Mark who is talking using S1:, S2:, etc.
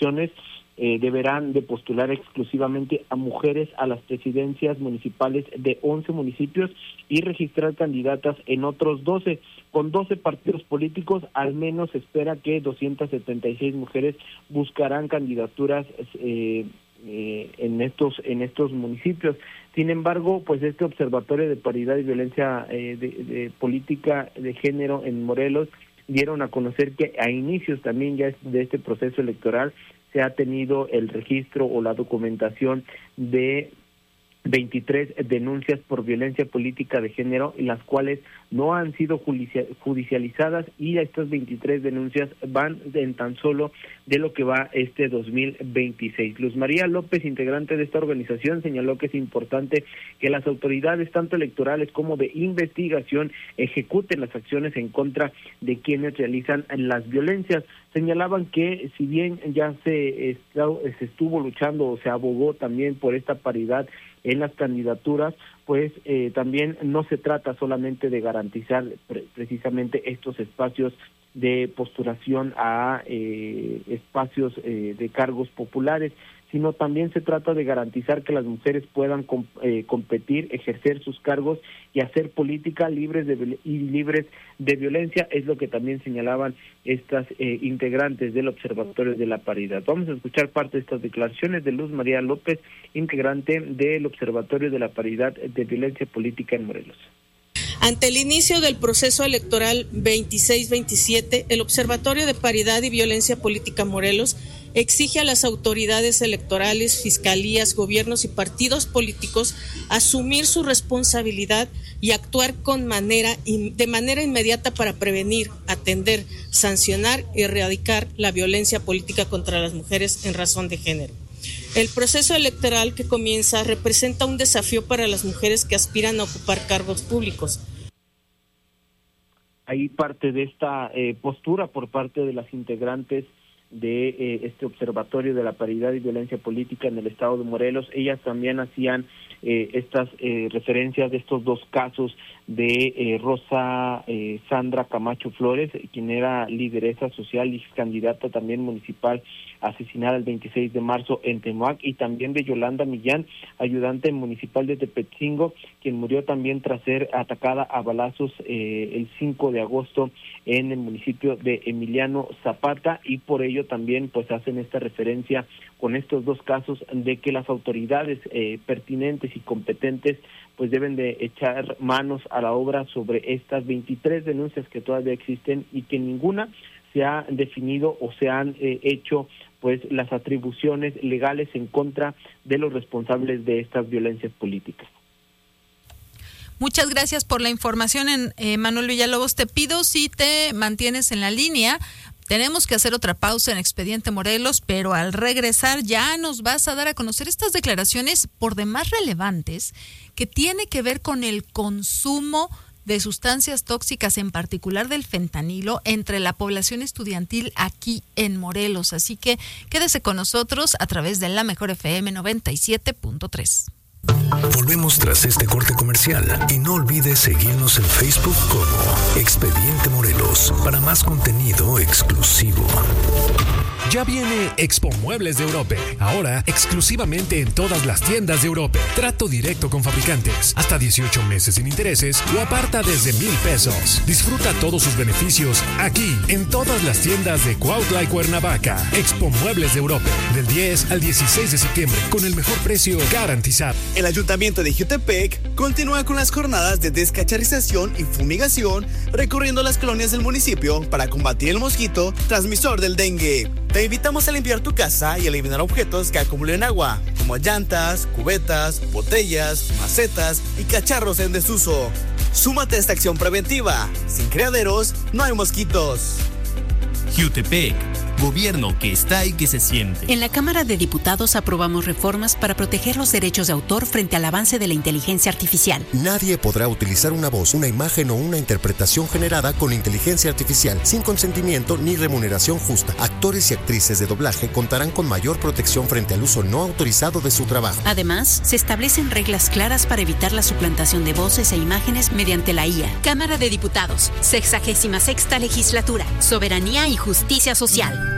S1: elecciones deberán de postular exclusivamente a mujeres a las presidencias municipales de 11 municipios y registrar candidatas en otros 12. Con 12 partidos políticos, al menos se espera que 276 mujeres buscarán candidaturas en estos municipios. Sin embargo, pues este Observatorio de Paridad y Violencia de Política de Género en Morelos dieron a conocer que a inicios también ya de este proceso electoral se ha tenido el registro o la documentación de 23 denuncias por violencia política de género, las cuales no han sido judicializadas, y estas 23 denuncias van en tan solo de lo que va este 2026. Luz María López, integrante de esta organización, señaló que es importante que las autoridades, tanto electorales como de investigación, ejecuten las acciones en contra de quienes realizan las violencias. Señalaban que si bien ya se estuvo luchando o se abogó también por esta paridad en las candidaturas, pues también no se trata solamente de garantizar precisamente estos espacios de postulación a espacios de cargos populares, sino también se trata de garantizar que las mujeres puedan competir, ejercer sus cargos y hacer política libres de violencia, es lo que también señalaban estas integrantes del Observatorio de la Paridad. Vamos a escuchar parte de estas declaraciones de Luz María López, integrante del Observatorio de la Paridad de Violencia Política en Morelos.
S2: Ante el inicio del proceso electoral 26-27, el Observatorio de Paridad y Violencia Política Morelos exige a las autoridades electorales, fiscalías, gobiernos y partidos políticos asumir su responsabilidad y actuar de manera inmediata para prevenir, atender, sancionar y erradicar la violencia política contra las mujeres en razón de género. El proceso electoral que comienza representa un desafío para las mujeres que aspiran a ocupar cargos públicos.
S1: Hay parte de esta postura por parte de las integrantes de este Observatorio de la Paridad y Violencia Política en el estado de Morelos. Ellas también hacían estas referencias de estos dos casos de Rosa Sandra Camacho Flores, quien era lideresa social y candidata también municipal, asesinada el 26 de marzo en Temac, y también de Yolanda Millán, ayudante municipal de Tepetzingo, quien murió también tras ser atacada a balazos el 5 de agosto en el municipio de Emiliano Zapata, y por ello también pues hacen esta referencia con estos dos casos de que las autoridades pertinentes y competentes pues deben de echar manos a la obra sobre estas 23 denuncias que todavía existen y que ninguna se ha definido o se han hecho pues las atribuciones legales en contra de los responsables de estas violencias políticas.
S3: Muchas gracias por la información, Manuel Villalobos. Te pido si te mantienes en la línea. Tenemos que hacer otra pausa en Expediente Morelos, pero al regresar ya nos vas a dar a conocer estas declaraciones por demás relevantes que tiene que ver con el consumo de sustancias tóxicas, en particular del fentanilo, entre la población estudiantil aquí en Morelos. Así que quédese con nosotros a través de La Mejor FM 97.3.
S4: Volvemos tras este corte comercial y no olvides seguirnos en Facebook como Expediente Morelos para más contenido exclusivo.
S5: Ya viene Expo Muebles de Europe, ahora exclusivamente en todas las tiendas de Europe. Trato directo con fabricantes, hasta 18 meses sin intereses o aparta desde 1,000 pesos. Disfruta todos sus beneficios aquí, en todas las tiendas de Cuautla y Cuernavaca. Expo Muebles de Europe, del 10 al 16 de septiembre, con el mejor precio garantizado.
S6: El Ayuntamiento de Jiutepec continúa con las jornadas de descacharización y fumigación, recorriendo las colonias del municipio para combatir el mosquito transmisor del dengue. Te invitamos a limpiar tu casa y eliminar objetos que acumulen agua, como llantas, cubetas, botellas, macetas y cacharros en desuso. Súmate a esta acción preventiva. Sin criaderos, no hay mosquitos.
S7: Jiutepec, gobierno que está y que se siente.
S8: En la Cámara de Diputados aprobamos reformas para proteger los derechos de autor frente al avance de la inteligencia artificial.
S9: Nadie podrá utilizar una voz, una imagen o una interpretación generada con inteligencia artificial sin consentimiento ni remuneración justa. Actores y actrices de doblaje contarán con mayor protección frente al uso no autorizado de su trabajo.
S8: Además, se establecen reglas claras para evitar la suplantación de voces e imágenes mediante la IA.
S10: Cámara de Diputados, 66ª Legislatura, Soberanía y Justicia Social.